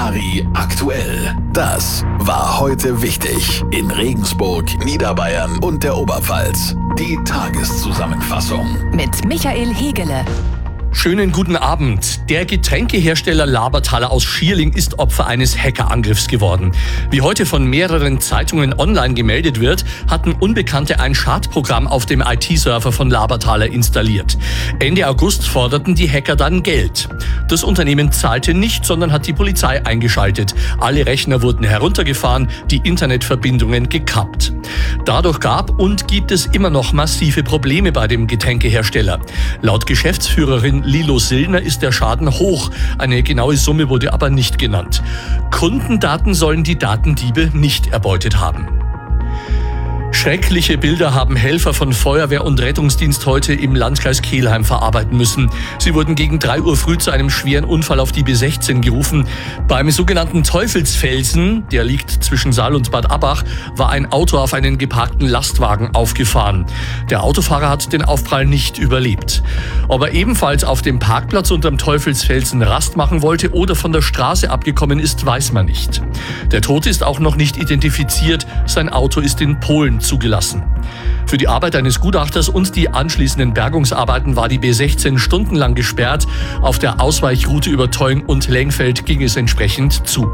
Charivari aktuell. Das war heute wichtig in Regensburg, Niederbayern und der Oberpfalz. Die Tageszusammenfassung Mit Michael Hegele. Schönen guten Abend. Der Getränkehersteller Labertaler aus Schierling ist Opfer eines Hackerangriffs geworden. Wie heute von mehreren Zeitungen online gemeldet wird, hatten Unbekannte ein Schadprogramm auf dem IT-Server von Labertaler installiert. Ende August forderten die Hacker dann Geld. Das Unternehmen zahlte nicht, sondern hat die Polizei eingeschaltet. Alle Rechner wurden heruntergefahren, die Internetverbindungen gekappt. Dadurch gab und gibt es immer noch massive Probleme bei dem Getränkehersteller. Laut Geschäftsführerin Lilo Sillner ist der Schaden hoch. Eine genaue Summe wurde aber nicht genannt. Kundendaten sollen die Datendiebe nicht erbeutet haben. Schreckliche Bilder haben Helfer von Feuerwehr und Rettungsdienst heute im Landkreis Kelheim verarbeiten müssen. Sie wurden gegen 3 Uhr früh zu einem schweren Unfall auf die B16 gerufen. Beim sogenannten Teufelsfelsen, der liegt zwischen Saal und Bad Abbach, war ein Auto auf einen geparkten Lastwagen aufgefahren. Der Autofahrer hat den Aufprall nicht überlebt. Ob er ebenfalls auf dem Parkplatz unterm Teufelsfelsen Rast machen wollte oder von der Straße abgekommen ist, weiß man nicht. Der Tote ist auch noch nicht identifiziert. Sein Auto ist in Polen zugelassen. Für die Arbeit eines Gutachters und die anschließenden Bergungsarbeiten war die B16 stundenlang gesperrt. Auf der Ausweichroute über Teung und Lengfeld ging es entsprechend zu.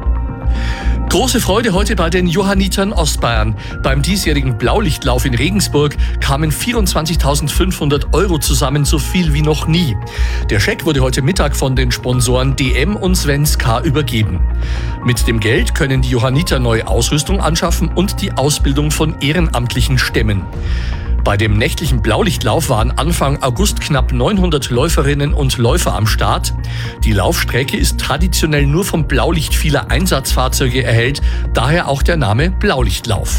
Große Freude heute bei den Johannitern Ostbayern. Beim diesjährigen Blaulichtlauf in Regensburg kamen 24.500 € zusammen, so viel wie noch nie. Der Scheck wurde heute Mittag von den Sponsoren DM und Svenska übergeben. Mit dem Geld können die Johanniter neue Ausrüstung anschaffen und die Ausbildung von Ehrenamtlichen stemmen. Bei dem nächtlichen Blaulichtlauf waren Anfang August knapp 900 Läuferinnen und Läufer am Start. Die Laufstrecke ist traditionell nur vom Blaulicht vieler Einsatzfahrzeuge erhellt, daher auch der Name Blaulichtlauf.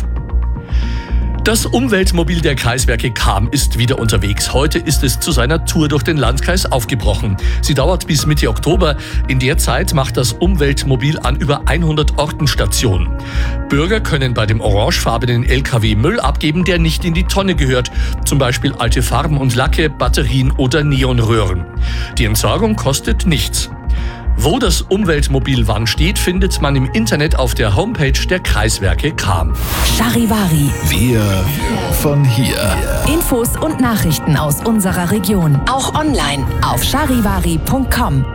Das Umweltmobil der Kreiswerke Cham ist wieder unterwegs. Heute ist es zu seiner Tour durch den Landkreis aufgebrochen. Sie dauert bis Mitte Oktober. In der Zeit macht das Umweltmobil an über 100 Orten Station. Bürger können bei dem orangefarbenen LKW Müll abgeben, der nicht in die Tonne gehört. Zum Beispiel alte Farben und Lacke, Batterien oder Neonröhren. Die Entsorgung kostet nichts. Wo das Umweltmobil wann steht, findet man im Internet auf der Homepage der Kreiswerke Cham. Charivari. Wir von hier. Infos und Nachrichten aus unserer Region. Auch online auf charivari.com.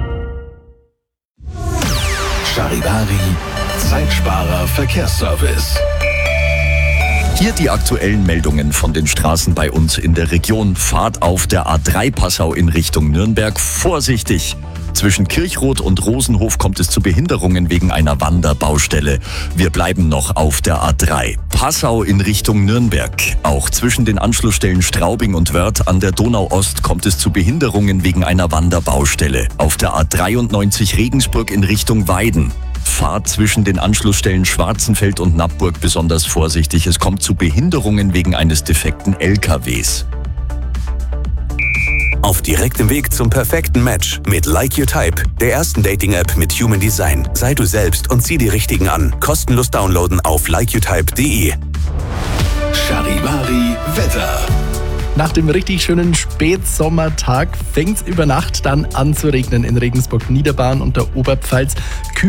Charivari, Zeitsparer Verkehrsservice. Hier die aktuellen Meldungen von den Straßen bei uns in der Region. Fahrt auf der A3 Passau in Richtung Nürnberg vorsichtig. Zwischen Kirchroth und Rosenhof kommt es zu Behinderungen wegen einer Wanderbaustelle. Wir bleiben noch auf der A3. Passau in Richtung Nürnberg. Auch zwischen den Anschlussstellen Straubing und Wörth an der Donau-Ost kommt es zu Behinderungen wegen einer Wanderbaustelle. Auf der A93 Regensburg in Richtung Weiden. Fahrt zwischen den Anschlussstellen Schwarzenfeld und Nappburg besonders vorsichtig. Es kommt zu Behinderungen wegen eines defekten LKWs. Auf direktem Weg zum perfekten Match mit Like Your Type, der ersten Dating-App mit Human Design. Sei du selbst und zieh die Richtigen an. Kostenlos downloaden auf likeyourtype.de. Charivari Wetter. Nach dem richtig schönen Spätsommertag fängt es über Nacht dann an zu regnen in Regensburg, Niederbayern und der Oberpfalz.